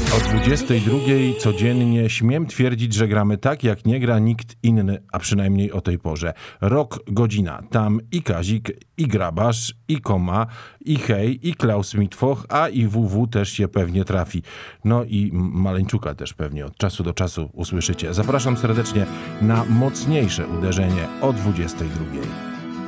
O 22 codziennie śmiem twierdzić, że gramy tak, jak nie gra nikt inny, a przynajmniej o tej porze. Rok, godzina. Tam i Kazik, i Grabarz, i Koma, i Hej, i Klaus Mitwoch, a i WW też się pewnie trafi. No i Maleńczuka też pewnie od czasu do czasu usłyszycie. Zapraszam serdecznie na mocniejsze uderzenie o 22.